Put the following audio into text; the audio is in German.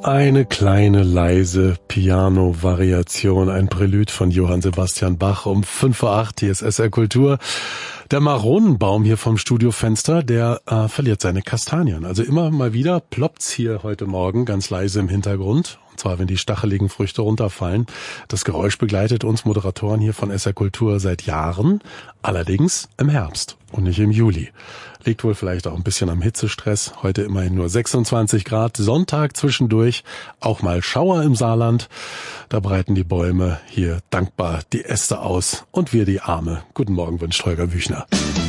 Eine kleine, leise Piano-Variation, ein Prälude von Johann Sebastian Bach um 5:08 Uhr, hier ist SR Kultur. Der Maronenbaum hier vom Studiofenster, der verliert seine Kastanien. Also immer mal wieder ploppt's hier heute Morgen ganz leise im Hintergrund. Und zwar, wenn die stacheligen Früchte runterfallen. Das Geräusch begleitet uns Moderatoren hier von SR Kultur seit Jahren. Allerdings im Herbst und nicht im Juli. Liegt wohl vielleicht auch ein bisschen am Hitzestress. Heute immerhin nur 26 Grad. Sonntag zwischendurch auch mal Schauer im Saarland. Da breiten die Bäume hier dankbar die Äste aus und wir die Arme. Guten Morgen wünscht Holger Büchner.